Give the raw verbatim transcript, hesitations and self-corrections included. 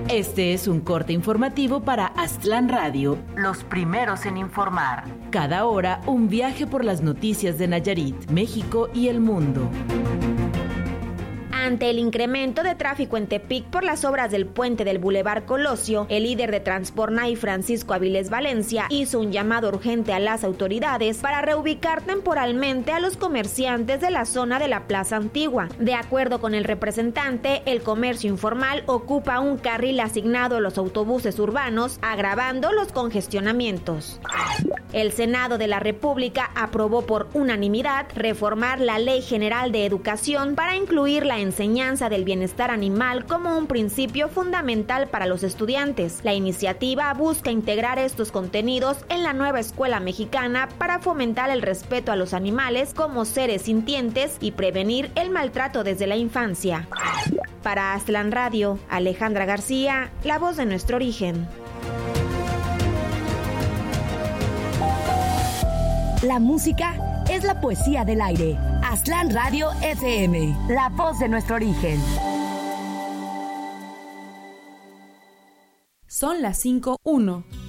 Este es un corte informativo para Aztlán Radio, los primeros en informar. Cada hora, un viaje por las noticias de Nayarit, México y el mundo. Ante el incremento de tráfico en Tepic por las obras del puente del Boulevard Colosio, el líder de Transbornay, Francisco Avilés Valencia, hizo un llamado urgente a las autoridades para reubicar temporalmente a los comerciantes de la zona de la Plaza Antigua. De acuerdo con el representante, el comercio informal ocupa un carril asignado a los autobuses urbanos, agravando los congestionamientos. El Senado de la República aprobó por unanimidad reformar la Ley General de Educación para incluir la enseñanza del bienestar animal como un principio fundamental para los estudiantes. La iniciativa busca integrar estos contenidos en la nueva escuela mexicana para fomentar el respeto a los animales como seres sintientes y prevenir el maltrato desde la infancia. Para Aztlán Radio, Alejandra García, la voz de nuestro origen. La música es la poesía del aire. Aztlán Radio F M, la voz de nuestro origen. Son las cinco uno.